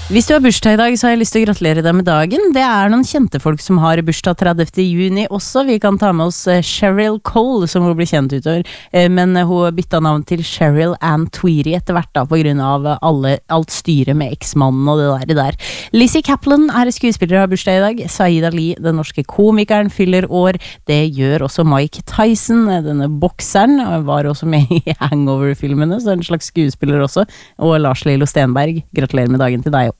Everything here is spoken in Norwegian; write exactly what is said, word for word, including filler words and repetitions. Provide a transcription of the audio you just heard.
Hvis du har bursdag i dag, så har jeg lyst til å gratulere deg med dagen. Det er noen kjente folk som har bursdag tredivte juni også. Vi kan ta med oss Cheryl Cole, som hun blir kjent utover. Men hun bytta navn til Cheryl Ann Tweedy etter hvert da, på grunn av alle, alt styret med eksmannen og det der, det der. Lizzie Kaplan er skuespiller og har bursdag i dag. Saeed Ali, den norske komikeren, fyller år. Det gjør også Mike Tyson, denne bokseren. Var også med i Hangover-filmene, så en slags skuespiller også. Og Lars Lilo Stenberg, gratulerer med dagen til deg.